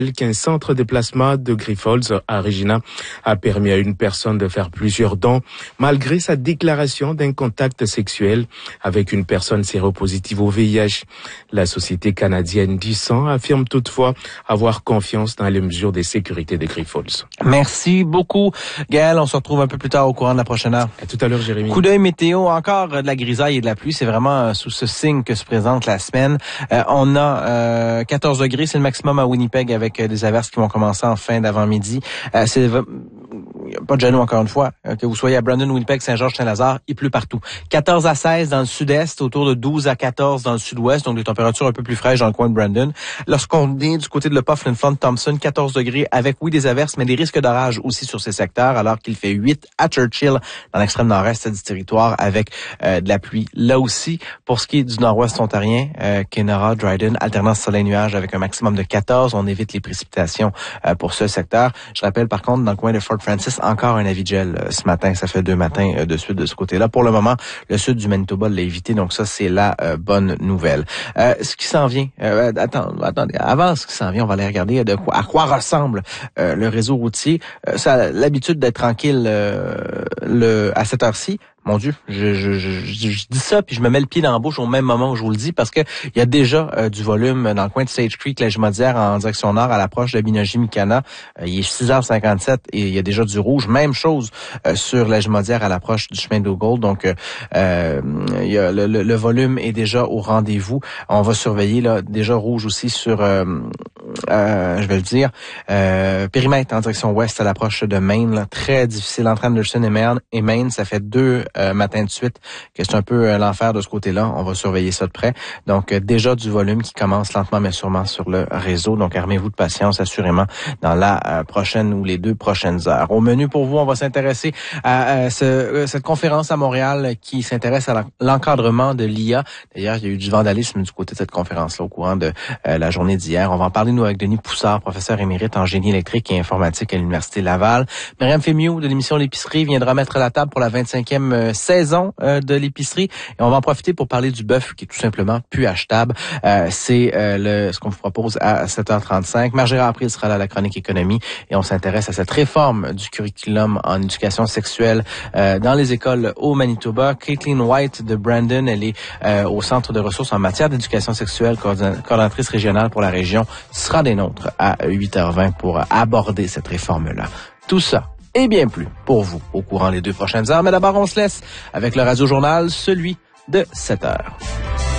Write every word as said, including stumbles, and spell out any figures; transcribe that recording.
qu'un centre de plasma de Grifols à Regina a permis à une personne de faire plusieurs dons malgré sa déclaration d'un contact sexuel avec une personne séropositive au V I H. La société canadienne du sang affirme toutefois avoir confiance dans les mesures de sécurité de Grifols. Merci beaucoup, Gaël. On se retrouve un peu plus tard au courant de la prochaine heure. À tout à l'heure, Jérémy. Coup d'œil météo, encore de la grisaille et de la pluie. C'est vraiment sous ce signe que se présente la semaine. Euh, on a euh, quatorze degrés, c'est le maximum à Winnipeg avec euh, des averses qui vont commencer en fin d'avant-midi. Euh, c'est pas de genou encore une fois, euh, que vous soyez à Brandon, Winnipeg, Saint-Georges, Saint-Lazare, il pleut partout. quatorze à seize dans le sud-est, autour de douze à quatorze dans le sud-ouest, donc des températures un peu plus fraîches dans le coin de Brandon. Lorsqu'on est du côté de Le Pas, Flin Flon, Thompson, quatorze degrés avec, oui, des averses, mais des risques d'orage aussi sur ces secteurs, alors qu'il fait huit à Churchill, dans l'extrême nord-est du territoire, avec euh, de la pluie. Là aussi, pour ce qui est du nord-ouest ontarien, euh, Kenora, Dryden, alternance soleil-nuage avec un maximum de quatorze. On évite les précipitations euh, pour ce secteur. Je rappelle, par contre, dans le coin de Fort Francis, encore un avis de gel euh, ce matin. Ça fait deux matins euh, de suite de ce côté-là. Pour le moment, le sud du Manitoba l'a évité, donc ça, c'est la euh, bonne nouvelle. Euh, ce qui s'en vient, euh, attends, attendez, avant ce qui s'en vient, on va aller regarder de quoi, à quoi ressemble euh, le réseau routier. Euh, ça a l'habitude d'être tranquille euh, le, à cette heure-ci. Mon Dieu, je, je, je, je dis ça puis je me mets le pied dans la bouche au même moment où je vous le dis parce que il y a déjà euh, du volume dans le coin de Sage Creek, la Jumodière en direction nord à l'approche de Binogi-Mikana. Euh, il est six heures cinquante-sept et il y a déjà du rouge. Même chose euh, sur la Jumodière à l'approche du chemin d'Ogold. Donc euh, il y a le, le, le volume est déjà au rendez-vous. On va surveiller là déjà rouge aussi sur euh, euh, je vais le dire euh, périmètre en direction ouest à l'approche de Maine. Là, très difficile entre Anderson et Maine. Et Maine, ça fait deux Euh, matin de suite, que c'est un peu euh, l'enfer de ce côté-là. On va surveiller ça de près. Donc, euh, déjà du volume qui commence lentement mais sûrement sur le réseau. Donc, armez-vous de patience, assurément, dans la euh, prochaine ou les deux prochaines heures. Au menu pour vous, on va s'intéresser à, à ce, euh, cette conférence à Montréal qui s'intéresse à l'encadrement de l'I A. D'ailleurs, il y a eu du vandalisme du côté de cette conférence-là au courant de euh, la journée d'hier. On va en parler, nous, avec Denis Poussard, professeur émérite en génie électrique et informatique à l'Université Laval. Myriam Fémiou de l'émission L'Épicerie viendra mettre la table pour la vingt-cinquième saison euh, de l'épicerie et on va en profiter pour parler du bœuf qui est tout simplement plus achetable. Euh, c'est euh, le ce qu'on vous propose à sept heures trente-cinq. Margera April sera là à la chronique économie et on s'intéresse à cette réforme du curriculum en éducation sexuelle euh, dans les écoles au Manitoba. Caitlin White de Brandon, elle est euh, au centre de ressources en matière d'éducation sexuelle, coordonnatrice régionale pour la région, sera des nôtres à huit heures vingt pour aborder cette réforme-là. Tout ça et bien plus pour vous au courant des deux prochaines heures. Mais d'abord, on se laisse avec le Radio Journal, celui de sept heures.